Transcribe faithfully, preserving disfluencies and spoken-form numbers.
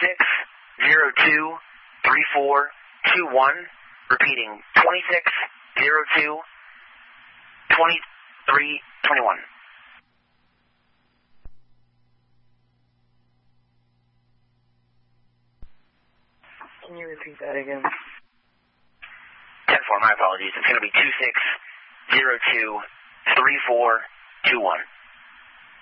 six zero two three four two one. Repeating, twenty-six zero two twenty-three twenty-one. Can you repeat that again? ten four, my apologies. It's going to be two six zero two three four two one.